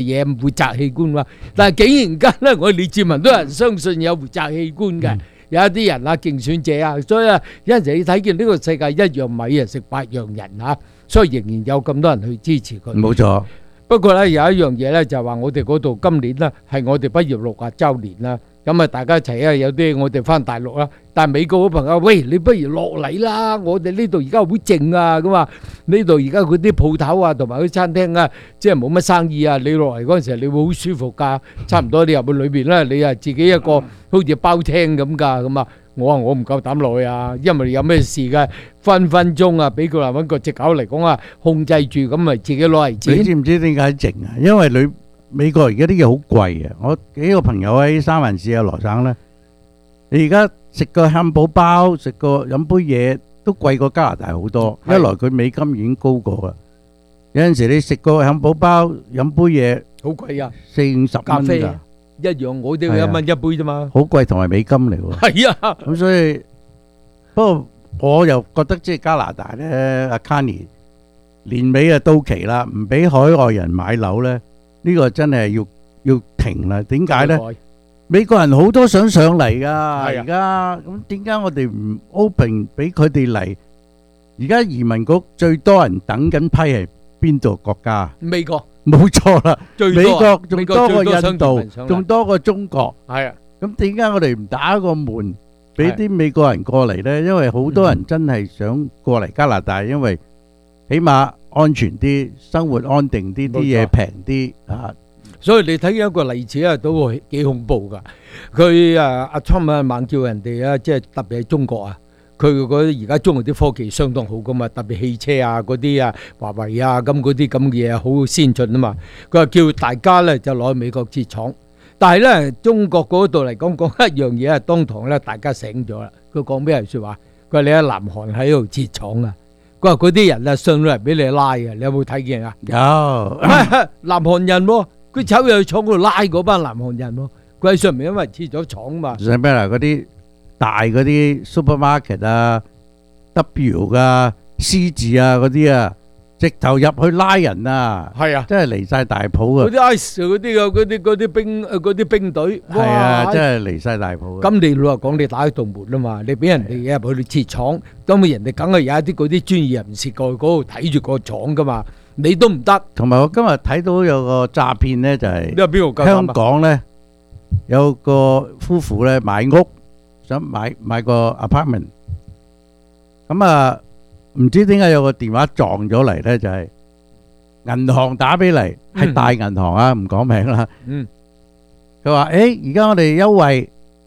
嘢活摘器官嘛。但係竟然間咧，我哋李志文都有人相信有活摘器官嘅，有一啲人啊競選者啊，所以啊有陣時你睇見呢個世界一樣米啊食8樣人嚇，所以仍然有咁多人去支持佢。 冇錯。 不過咧有一樣嘢咧就係話我哋嗰度今年咧係我哋畢業60週年啦。咁啊，大家一齊啊，有啲我哋翻大陸啦，但係美國嗰朋友，喂，你不如落嚟啦！我哋呢度而家好靜啊，咁啊，呢度而家嗰啲鋪頭啊，同埋嗰啲餐廳啊，即係冇乜生意啊。你落嚟嗰陣時，你會好舒服㗎，差唔多你入去裏邊咧，你啊自己一個好似包廳咁㗎，咁啊，我話我唔夠膽落去啊，因為有咩事嘅，分分鐘啊，俾佢話揾個藉口嚟講啊，控制住，咁咪自己攞嚟錢。 你知唔知點解靜啊？因為美國而家啲嘢好貴啊！我幾個朋友喺三藩市啊、羅省咧，你而家食個漢堡包、食個飲杯嘢都貴過加拿大好多。一來佢美金已經高過啦，有陣時你食個漢堡包、飲杯嘢好貴啊 ，40-50蚊咖啡一樣，我哋1蚊一杯啫嘛。 好貴，同埋美金嚟喎。 係啊， 咁所以不過我又覺得即係加拿大咧，阿 Carney 年尾啊到期啦，唔俾海外人買樓咧。呢個真係要停啦！點解呢？美國人好多想上嚟㗎，而家咁點解我哋唔 open 俾佢哋嚟？而家移民局最多人等緊批係邊度國家？ 美國， 冇錯啦，美國仲多過印度，仲多過中國。 係啊， 咁點解我哋唔打個門俾啲美國人過嚟呢？因為好多人真係想過嚟加拿大，因為起碼安全啲，生活安定啲，啲嘢平啲啊！ 所以你睇一個例子啊，都會幾恐怖噶。佢阿 Trump 啊猛叫人哋啊，即係特別係中國啊，佢嗰啲而家中國啲科技相當好噶嘛，特別汽車啊嗰啲啊，華為啊咁嗰啲咁嘅嘢好先進啊嘛。佢話叫大家咧就攞去美國設廠，但係咧中國嗰度嚟講一樣嘢啊，當堂咧大家醒咗啦。佢講咩説話？佢話你喺南韓喺度設廠啊！佢話嗰啲人啊上到嚟俾你拉嘅，你有冇睇見啊？ 有南韓人喎，佢走入去廠嗰度拉嗰班南韓人喎，佢喺上面因為設咗廠嘛。 上邊嗱嗰啲大嗰啲 supermarket 啊、W 啊、C 字啊嗰啲啊，直頭入去拉人啊！ 係啊， 真係離曬大譜啊！ 嗰啲 ice 嗰啲啊，嗰啲兵隊， 係啊，真係離曬大譜。 咁你老實講，你打開道門啊嘛，你俾人哋入去設廠，咁人哋梗係有一啲嗰啲專業人士過去嗰度睇住個廠噶嘛，你都唔得。 同埋我今日睇到有個詐騙咧，就係香港咧有個夫婦咧買屋，想買個 apartment，咁啊〜唔知點解有個電話撞咗嚟咧，就係銀行打俾嚟，係大銀行啊，唔講名啦。佢話：而家我哋優惠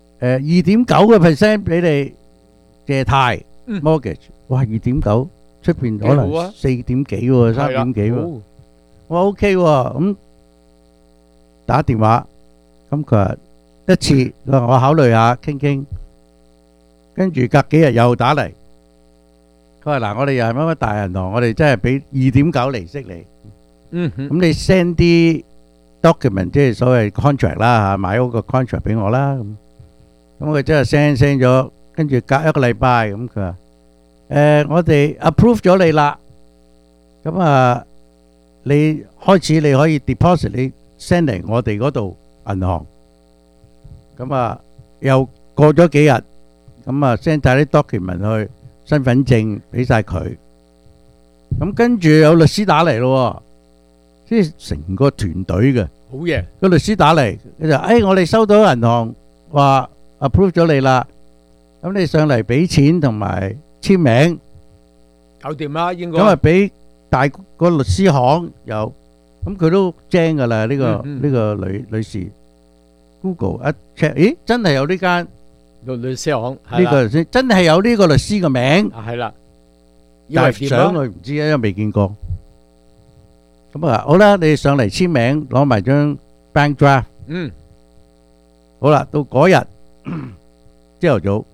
2.9% 俾你借貸 mortgage，哇2.9，出邊可能4點幾喎，3點幾喎。我話 OK 喎，咁打電話，咁佢話一次，佢話我考慮下傾傾，跟住隔幾日又打嚟。佢話嗱，我哋又係乜乜大銀行，我哋真係俾2.9利息你。咁你 send 啲 document，即係所謂 contract 啦嚇，買嗰個 contract 俾我啦。咁佢真係 send 咗，跟住隔一個禮拜，咁佢話我哋 approve 咗你啦。咁啊，你開始你可以 deposit，你 send 嚟我哋嗰度銀行。咁啊，又過咗幾日，咁啊 send 曬啲 document 去。身份證俾曬佢，咁跟住有律師打嚟咯，即係成個團隊嘅。 好嘢！ 個律師打嚟，佢就我哋收到銀行話 approve 咗你啦，咁你上嚟俾錢同埋簽名， 搞掂啦，應該。 咁啊俾大個律師行又，咁佢都精㗎啦，呢個女士 Google 一 check，咦，真係有呢間。 律師行呢個律師真係有呢個律師嘅名， 係啦， 但係相佢唔知啊，因為未見過。咁啊，好啦，你上嚟簽名，攞埋張 bank draft。好啦，到嗰日朝頭早，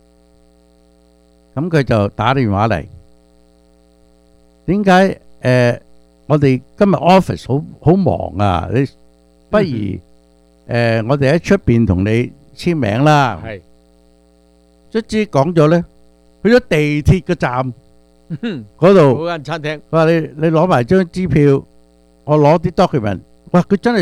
咁佢就打電話嚟。點解我哋今日 office 好忙啊？你不如我哋喺出邊同你簽名啦。係。卒之講咗咧，去咗地鐵嘅站嗰度， 嗰間餐廳。 佢話你攞埋張支票，我攞啲 document， 哇！佢真係